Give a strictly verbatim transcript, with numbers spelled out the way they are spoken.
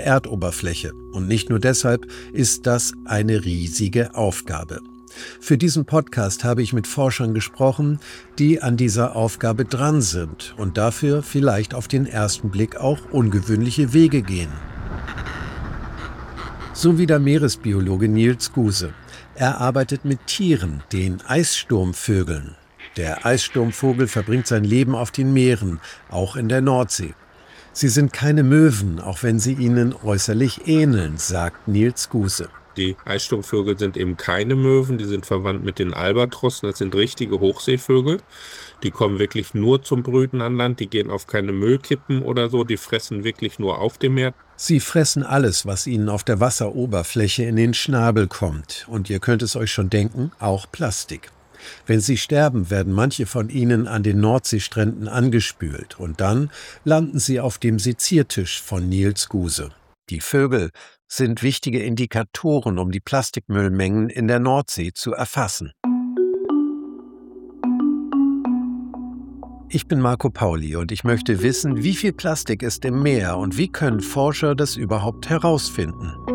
Erdoberfläche. Und nicht nur deshalb ist das eine riesige Aufgabe. Für diesen Podcast habe ich mit Forschern gesprochen, die an dieser Aufgabe dran sind und dafür vielleicht auf den ersten Blick auch ungewöhnliche Wege gehen. So wie der Meeresbiologe Niels Guse. Er arbeitet mit Tieren, den Eissturmvögeln. Der Eissturmvogel verbringt sein Leben auf den Meeren, auch in der Nordsee. Sie sind keine Möwen, auch wenn sie ihnen äußerlich ähneln, sagt Niels Guse. Die Eissturmvögel sind eben keine Möwen, die sind verwandt mit den Albatrossen, das sind richtige Hochseevögel. Die kommen wirklich nur zum Brüten an Land, die gehen auf keine Müllkippen oder so, die fressen wirklich nur auf dem Meer. Sie fressen alles, was ihnen auf der Wasseroberfläche in den Schnabel kommt. Und ihr könnt es euch schon denken, auch Plastik. Wenn sie sterben, werden manche von ihnen an den Nordseestränden angespült. Und dann landen sie auf dem Seziertisch von Niels Guse. Die Vögel sind wichtige Indikatoren, um die Plastikmüllmengen in der Nordsee zu erfassen. Ich bin Marco Pauli und ich möchte wissen, wie viel Plastik ist im Meer und wie können Forscher das überhaupt herausfinden?